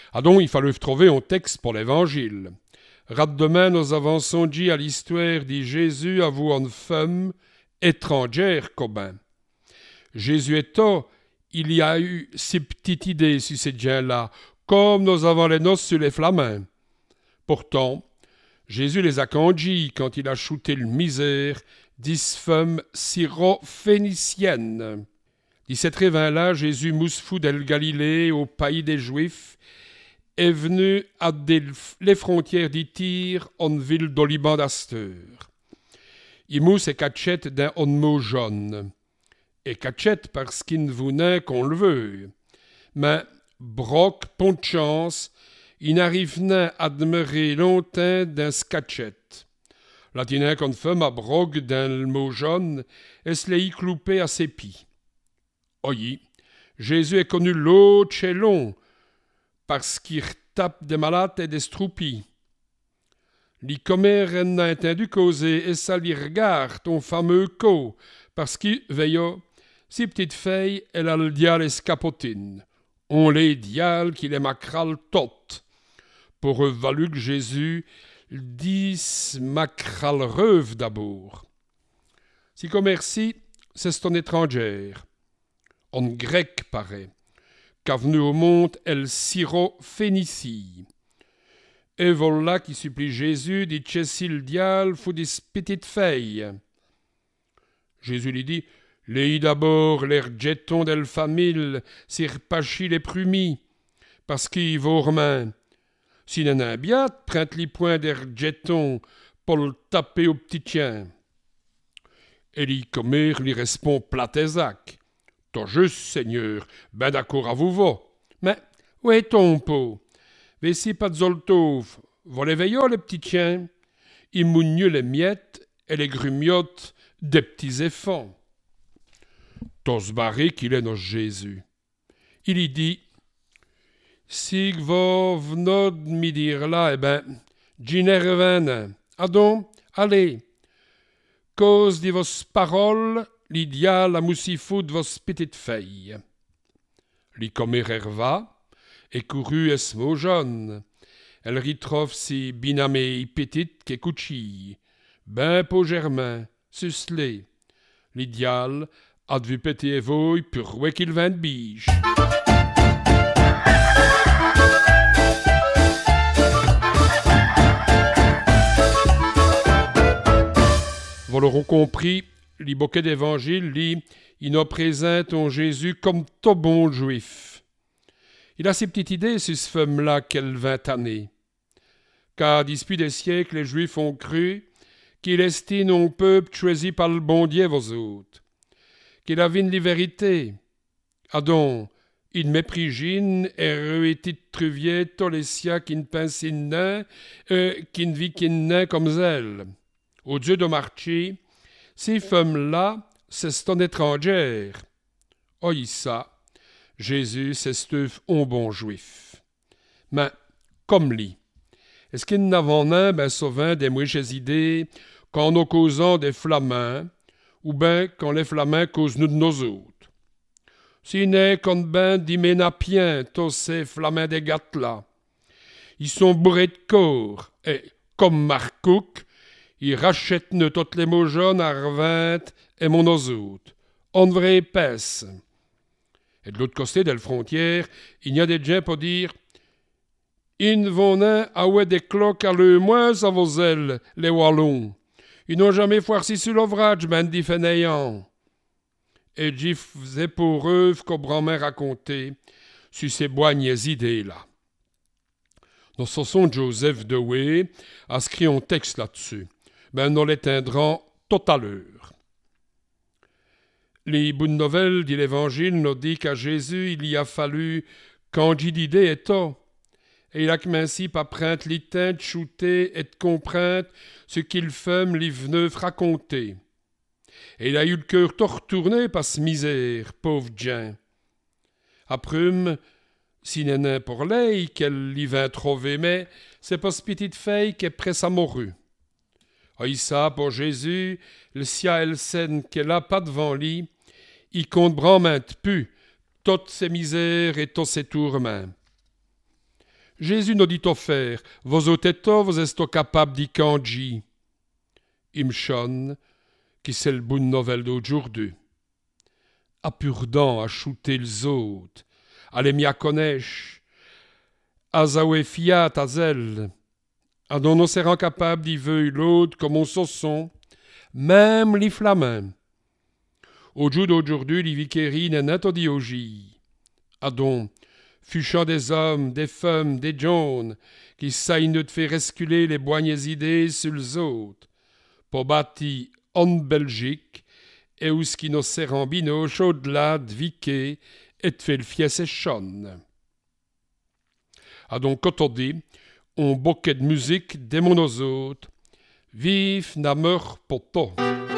Ah donc, il fallait trouver un texte pour l'évangile. Demain, nous avançons dit à l'histoire de Jésus à vous en femme étrangère commun. Jésus étant, il y a eu ces petites idées sur ces gens-là, comme nous avons les noces sur les flamins. Pourtant, Jésus les a conduits quand il a shooté le misère dix femmes syro-phéniciennes. Dix cette révin-là, Jésus mousfou del Galilée, au pays des Juifs, est venu à les frontières d'Ityr en ville d'Oliban d'Asteur. Il mousse et cachette d'un mot jaune. Et cachette parce qu'il ne vous n'est qu'on le veut. Mais, broc, pont de chance, il n'arrive n'a à demeurer longtemps d'un scatchette. Latinin qu'on fait ma brogue d'un mot jaune, et se l'est cloupé à ses pieds. Oyi, Jésus est connu l'autre chez long, parce qu'il tape des malades et des stroupis. Li commères n'a entendu causer, et ça lui regarde ton fameux co, parce qu'il veille, si petite fille, elle a le diable escapotine. On les diable qui les macral tot. Pour valu que Jésus dise macral rêve d'abord. Si commerci, c'est ton étrangère. En grec paraît, qu'a venu au monde elle syro-phénicie. Et voilà qui supplie Jésus dit chessi le diable faut des petites filles. Jésus lui dit, les d'abord les jetons del famille, sir pachi les prumis, parce qu'ils vont romain. Si n'en a bien, prête les points des jetons pour le taper au petit tien. Et lui commer lui répond platésac. T'as juste, Seigneur, ben d'accord à vous va. Mais, où est ton pot? Vessi pas de zoltov, va les veillons les petits chiens. Ils mougnent les miettes et les grumiotes des petits éfants. T'os barré qu'il est notre Jésus. Il y dit, si vous venez de me dire là, eh ben, j'y Adon, allez, cause de vos paroles, l'idéal la moussifou de vos petites filles. Li commer herva, et couru es mot jaune. Elle retrouve si binamé petite que couchille, ben peau germain, suslé. L'idéal a vu péter voy pour rouer qu'il vint de biche. Vous l'aurez compris, les bouquets d'évangile, il nous présente en Jésus comme tout bon juif. Il a ses petites idées sur ce femme-là qu'elle 20 années. Car depuis des siècles, les Juifs ont cru qu'il estime un peuple choisi par le bon Dieu, vos autres. Qu'il a vu une vérité. Ah donc, il méprisine et reuetit truvier tous les siens qui ne pensent nain, qui ne vit qu'une nain comme elle. Au Dieu de marché, ces femmes-là, c'est ton étrangère. Oh, ça, Jésus, c'est un bon juif. Mais, comme lui, est-ce qu'il n'avons un, ben souvent, des mouches idées, qu'en nous causant des flamands, ou ben quand les flamands causent nous de nos autres? Si n'est qu'on ben d'Iménapien, tous ces flamands des gâtes-là. Ils sont bourrés de corps, et, comme Marcouk, ils rachètent nous toutes les mots jaunes à revint et mon autres. On vraie épaisse. Et de l'autre côté de la frontière, il y a des gens pour dire ils vont à ouais des cloques à le moins à vos ailes, les Wallons. Ils n'ont jamais foirci sur l'ouvrage, ben dit fainéant. Et j'y faisais pour eux qu'au grand-mère raconté sur ces boignes idées-là. Nous sont Joseph Dewey a écrit un texte là-dessus. Ben nous l'éteindrons tout à l'heure. Les bonnes nouvelles de l'Évangile nous disent qu'à Jésus il y a fallu candidité et tout. Et il a commencé par prendre les temps de shooter et de comprendre ce qu'il fait les veneux raconter. Et il a eu le cœur tout retourné par ce misère, pauvre Jean. Après, si n'est pour l'œil qu'elle y vint trouver, mais c'est pas ce petite fille qui est presse à mourir. Ah, ça, pour Jésus, le ciel scène qu'elle a pas devant lui, il compte bramente plus toutes ses misères et tous ses tourments. Jésus nous dit offert, vos oteto, vos esto capable d'y kanji. Imchon, qui c'est le bonne nouvelle d'aujourd'hui. A pur-dent, à shooter les autres, à les mia connaître, à zaoué fiat à zel, à don on s'est capable d'y veuille l'autre comme on son, même les flamins. Au jour d'aujourd'hui, les viqueries n'est net odiogie. À don, fuchant des hommes, des femmes, des jaunes, qui saillent de faire resculer les boignes idées sur les autres, pour bâtir en Belgique, et où ce qui nos serrambino chaud-là de viquer et de fait le fies et chonne. À donc, quand on dit, on bouquet de musique des monozotes, vive na meur poto.